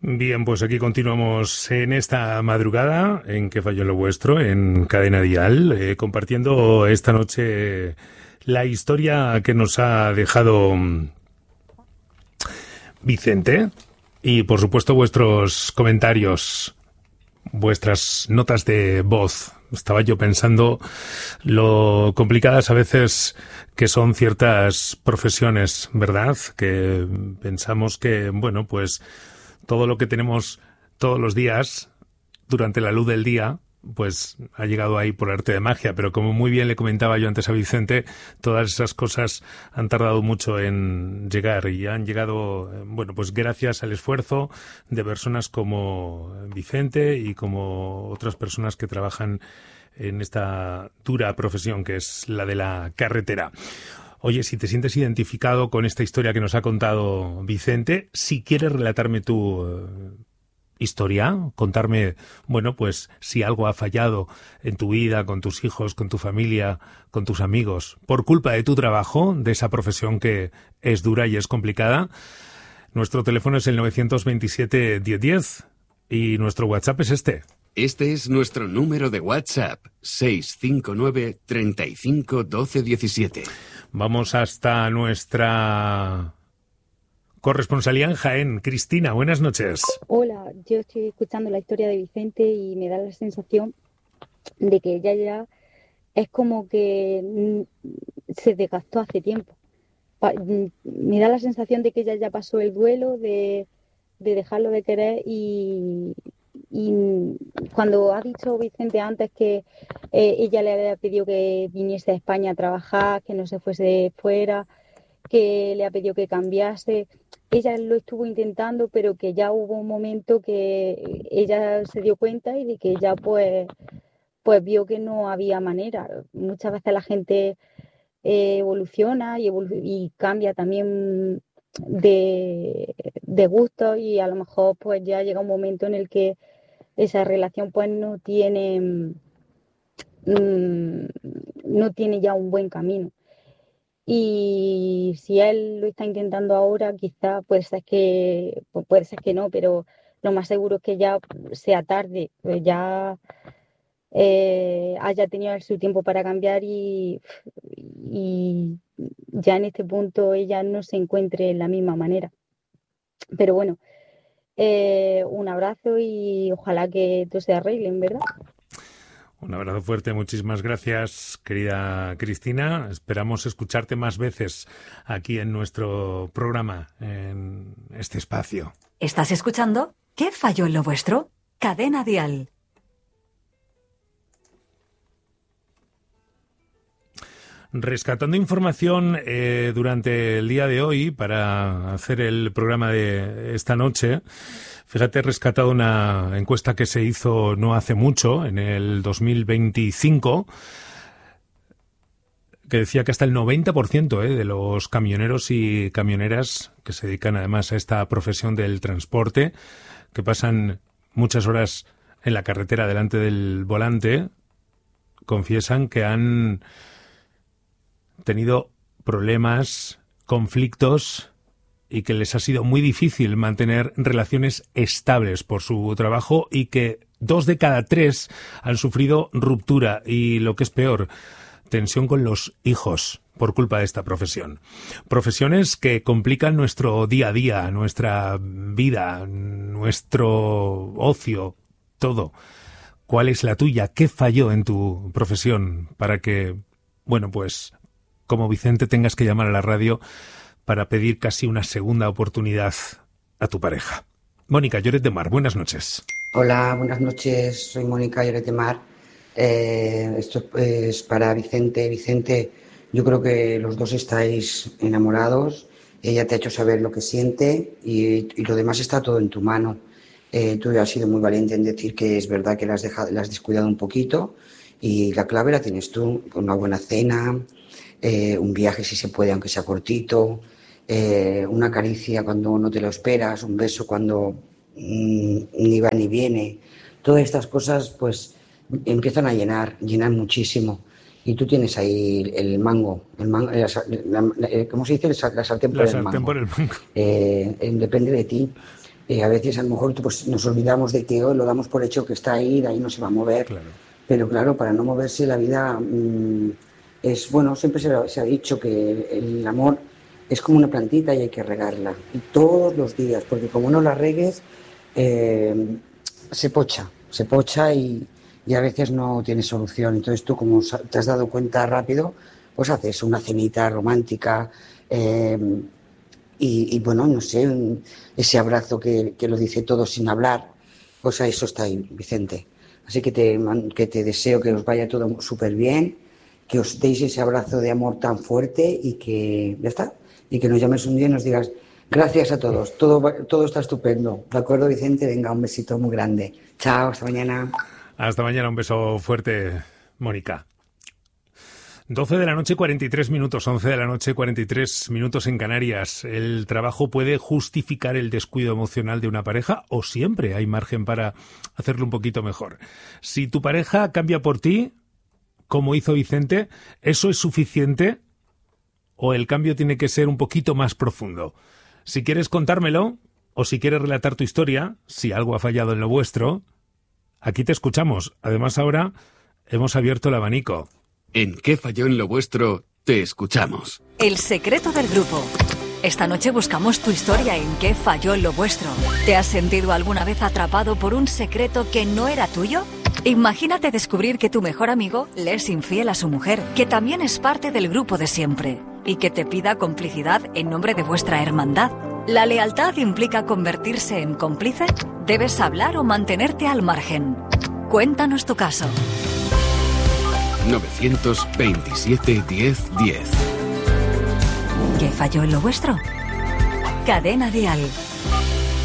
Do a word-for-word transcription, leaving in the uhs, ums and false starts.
Bien, pues aquí continuamos en esta madrugada en Que Falló en lo Vuestro, en Cadena Dial, eh, compartiendo esta noche la historia que nos ha dejado Vicente y, por supuesto, vuestros comentarios, vuestras notas de voz. Estaba yo pensando lo complicadas a veces que son ciertas profesiones, ¿verdad? Que pensamos que, bueno, pues todo lo que tenemos todos los días, durante la luz del día, pues ha llegado ahí por arte de magia. Pero como muy bien le comentaba yo antes a Vicente, todas esas cosas han tardado mucho en llegar y han llegado, bueno, pues gracias al esfuerzo de personas como Vicente y como otras personas que trabajan en esta dura profesión que es la de la carretera. Oye, si te sientes identificado con esta historia que nos ha contado Vicente, si quieres relatarme tu uh, historia, contarme, bueno, pues si algo ha fallado en tu vida, con tus hijos, con tu familia, con tus amigos, por culpa de tu trabajo, de esa profesión que es dura y es complicada, nuestro teléfono es el nueve dos siete, diez diez y nuestro WhatsApp es este. Este es nuestro número de WhatsApp, seis cinco nueve, treinta y cinco, doce diecisiete. Vamos hasta nuestra corresponsalía en Jaén. Cristina, buenas noches. Hola, yo estoy escuchando la historia de Vicente y me da la sensación de que ella ya es como que se desgastó hace tiempo. Me da la sensación de que ella ya pasó el duelo de, de dejarlo de querer y... Y cuando ha dicho Vicente antes que eh, ella le había pedido que viniese a España a trabajar, que no se fuese fuera, que le ha pedido que cambiase, ella lo estuvo intentando, pero que ya hubo un momento que ella se dio cuenta y de que ya pues, pues vio que no había manera. Muchas veces la gente eh, evoluciona y, evolu- y cambia también de, de gusto y a lo mejor pues ya llega un momento en el que esa relación pues no tiene mmm, no tiene ya un buen camino. Y si él lo está intentando ahora, quizá puede ser que puede ser que no, pero lo más seguro es que ya sea tarde, pues ya eh, haya tenido su tiempo para cambiar y, y ya en este punto ella no se encuentre en la misma manera. Pero bueno, eh, un abrazo y ojalá que todo se arregle, ¿verdad? Un abrazo fuerte, muchísimas gracias, querida Cristina. Esperamos escucharte más veces aquí en nuestro programa, en este espacio. ¿Estás escuchando? ¿Qué falló en lo vuestro? Cadena Dial. Rescatando información eh, durante el día de hoy para hacer el programa de esta noche, fíjate, he rescatado una encuesta que se hizo no hace mucho, en el dos mil veinticinco, que decía que hasta el noventa por ciento eh, de los camioneros y camioneras que se dedican además a esta profesión del transporte, que pasan muchas horas en la carretera delante del volante, confiesan que han tenido problemas, conflictos y que les ha sido muy difícil mantener relaciones estables por su trabajo y que dos de cada tres han sufrido ruptura y, lo que es peor, tensión con los hijos por culpa de esta profesión. Profesiones que complican nuestro día a día, nuestra vida, nuestro ocio, todo. ¿Cuál es la tuya? ¿Qué falló en tu profesión para que, bueno, pues como Vicente tengas que llamar a la radio para pedir casi una segunda oportunidad a tu pareja? Mónica Lloret de Mar, buenas noches. Hola, buenas noches, soy Mónica Lloret de Mar. Eh, esto es para Vicente. Vicente, yo creo que los dos estáis enamorados, ella te ha hecho saber lo que siente y, y lo demás está todo en tu mano. Eh, tú has sido muy valiente en decir que es verdad que la has, dejado, la has descuidado un poquito y la clave la tienes tú, con una buena cena, Eh, un viaje si se puede, aunque sea cortito, eh, una caricia cuando no te lo esperas, un beso cuando mmm, ni va ni viene. Todas estas cosas pues empiezan a llenar, llenan muchísimo. Y tú tienes ahí el mango, el mango la, la, la, ¿cómo se dice? La sartén por, la el, sartén mango. por el mango. Eh, depende de ti. Eh, a veces a lo mejor pues, nos olvidamos de que hoy lo damos por hecho que está ahí, de ahí no se va a mover. Claro. Pero claro, para no moverse la vida mmm, es, bueno, siempre se, se ha dicho que el amor es como una plantita y hay que regarla. Y todos los días, porque como no la regues, eh, se pocha, se pocha y, y a veces no tiene solución. Entonces tú, como te has dado cuenta rápido, pues haces una cenita romántica, eh, y, y bueno, no sé, ese abrazo que, que lo dice todo sin hablar, pues a eso está ahí, Vicente. Así que te, que te deseo que os vaya todo súper bien, que os deis ese abrazo de amor tan fuerte y que ya está, y que nos llames un día y nos digas gracias a todos, todo, todo está estupendo. ¿De acuerdo, Vicente? Venga, un besito muy grande. Chao, hasta mañana. Hasta mañana, un beso fuerte, Mónica. doce de la noche, cuarenta y tres minutos, once de la noche, cuarenta y tres minutos en Canarias. ¿El trabajo puede justificar el descuido emocional de una pareja o siempre hay margen para hacerlo un poquito mejor? Si tu pareja cambia por ti, como hizo Vicente, ¿eso es suficiente o el cambio tiene que ser un poquito más profundo? Si quieres contármelo o si quieres relatar tu historia, si algo ha fallado en lo vuestro, aquí te escuchamos. Además, ahora hemos abierto el abanico. En ¿Qué falló en lo vuestro? Te escuchamos. El secreto del grupo. Esta noche buscamos tu historia en ¿Qué falló en lo vuestro? ¿Te has sentido alguna vez atrapado por un secreto que no era tuyo? Imagínate descubrir que tu mejor amigo le es infiel a su mujer, que también es parte del grupo de siempre, y que te pida complicidad en nombre de vuestra hermandad. ¿La lealtad implica convertirse en cómplice? ¿Debes hablar o mantenerte al margen? Cuéntanos tu caso. nueve veintisiete, diez, diez. ¿Qué falló en lo vuestro? Cadena Dial.